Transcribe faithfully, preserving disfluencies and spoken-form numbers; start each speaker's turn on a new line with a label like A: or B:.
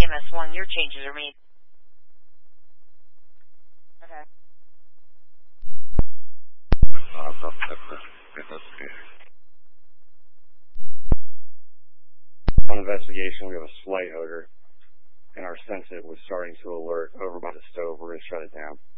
A: M S one, your changes are made.
B: Okay.
C: On investigation, we have a slight odor, and our sensitive was starting to alert over by the stove. We're going to shut it down.